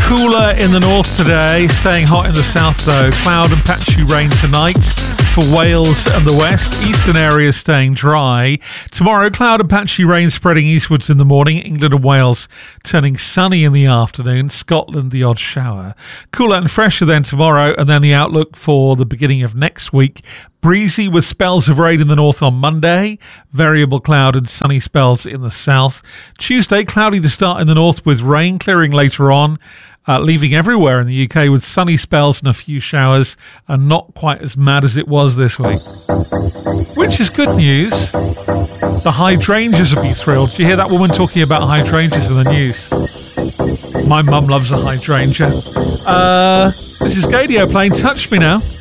Cooler in the north today, staying hot in the south though. Cloud and patchy rain tonight for Wales and the west. Eastern areas staying dry. Tomorrow, cloud and patchy rain spreading eastwards in the morning. England and Wales turning sunny in the afternoon. Scotland, the odd shower. Cooler and fresher then tomorrow, and then the outlook for the beginning of next week. Breezy with spells of rain in the north on Monday. Variable cloud and sunny spells in the south. Tuesday, cloudy to start in the north with rain clearing later on. Leaving everywhere in the UK with sunny spells and a few showers, and not quite as mad as it was this week. Which is good news. The hydrangeas will be thrilled. Did you hear that woman talking about hydrangeas in the news? My mum loves a hydrangea. This is Gadio playing Touch Me Now.